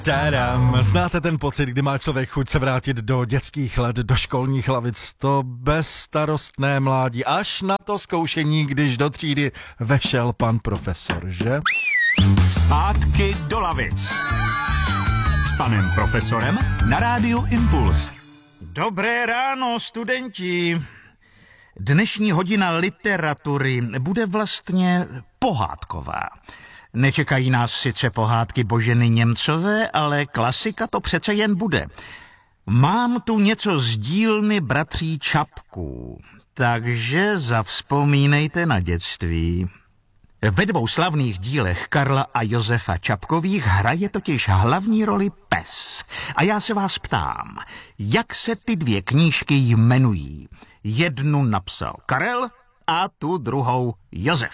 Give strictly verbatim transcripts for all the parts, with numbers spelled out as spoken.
Tadam. Znáte ten pocit, kdy má člověk chuť se vrátit do dětských let, do školních lavic, to bezstarostné mládí, až na to zkoušení, když do třídy vešel pan profesor, že? Zpátky do lavic s panem profesorem na rádiu Impuls. Dobré ráno, studenti. Dnešní hodina literatury bude vlastně pohádková. Nečekají nás sice pohádky Boženy Němcové, ale klasika to přece jen bude. Mám tu něco z dílny bratří Čapků, takže zavzpomínejte na dětství. Ve dvou slavných dílech Karla a Josefa Čapkových hraje totiž hlavní roli pes. A já se vás ptám, jak se ty dvě knížky jmenují? Jednu napsal Karel a tu druhou Josef.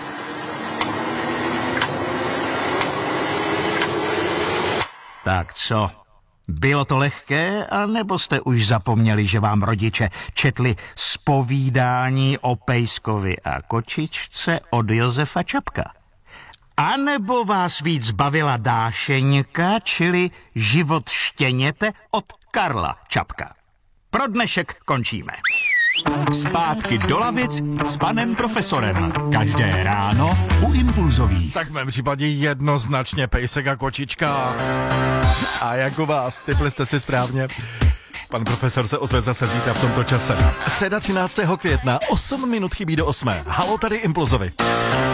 Tak co, bylo to lehké, anebo jste už zapomněli, že vám rodiče četli zpovídání o pejskovi a kočičce od Josefa Čapka? A nebo vás víc bavila Dášeňka, čili Život štěněte od Karla Čapka? Pro dnešek končíme. Zpátky do lavic s panem profesorem. Každé ráno u Impulzových. Tak v mém případě jednoznačně pejsek a kočička. A jako vás, tipli jste si správně. Pan profesor se ozve zase zítra v tomto čase. Středa třináctého května, osm minut chybí do osmé. Halo, tady Impulzovi.